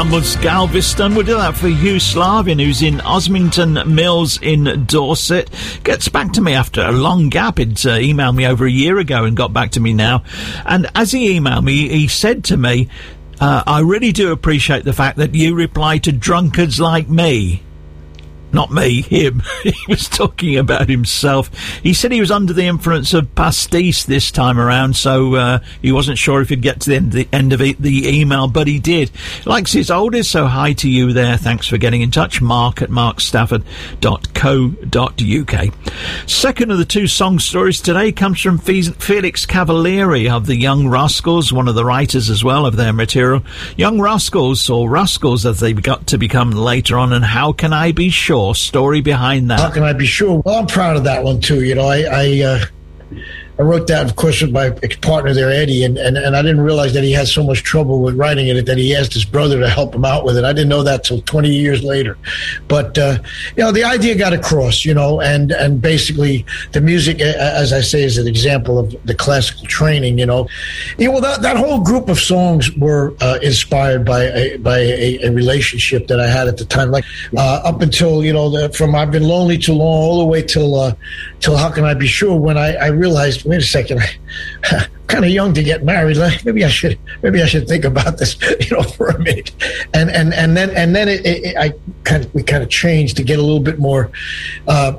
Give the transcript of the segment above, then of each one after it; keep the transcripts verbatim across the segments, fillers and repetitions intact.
Was Galveston. We'll do that for Hugh Slavin, who's in Osmington Mills in Dorset. Gets back to me after a long gap. He'd uh, emailed me over a year ago and got back to me now. And as he emailed me, he said to me, uh, I really do appreciate the fact that you reply to drunkards like me. Not me, him. He was talking about himself. He said he was under the influence of pastis this time around, so uh, he wasn't sure if he'd get to the end, the end of it, the email, but he did. Likes his oldest, so hi to you there. Thanks for getting in touch. Mark at mark stafford dot co dot uk. Second of the two song stories today comes from Felix Cavalieri of the Young Rascals, one of the writers as well of their material. Young Rascals, or Rascals as they got to become later on, and How Can I Be Sure? Story behind that. How can I be sure? Well, I'm proud of that one too. You know, I I, uh, I wrote that, of course, with my partner there, Eddie, and, and, and I didn't realize that he had so much trouble with writing it that he asked his brother to help him out with it. I didn't know that till twenty years later. But, uh, you know, the idea got across, you know, and, and basically the music, as I say, is an example of the classical training, you know. You know, well, that, that whole group of songs were uh, inspired by, a, by a, a relationship that I had at the time. Like uh, up until, you know, the, from I've Been Lonely Too Long all the way till, uh, till How Can I Be Sure, when I, I realized, wait a second, I'm kind of young to get married. Maybe I should, maybe I should think about this, you know, for a minute. And and and then and then it, it, I kind of we kind of changed to get a little bit more. Uh,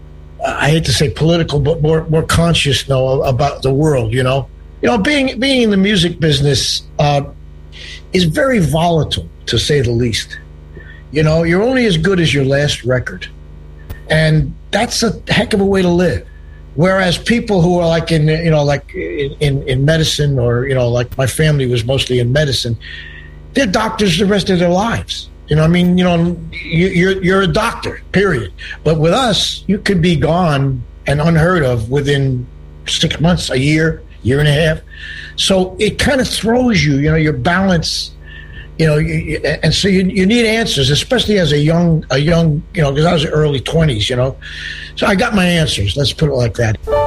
I hate to say political, but more more conscious, you know, about the world. You know, you know, being being in the music business uh, is very volatile, to say the least. You know, you're only as good as your last record, and that's a heck of a way to live. Whereas people who are like in, you know, like in, in medicine, or, you know, like my family was mostly in medicine, they're doctors the rest of their lives. You know, I mean, you know, you, you're you're a doctor, period. But with us, you could be gone and unheard of within six months, a year, year and a half. So it kind of throws you, you know, your balance. You know, you, and so you you need answers, especially as a young, a young, you know, because I was early twenties, you know. So I got my answers. Let's put it like that.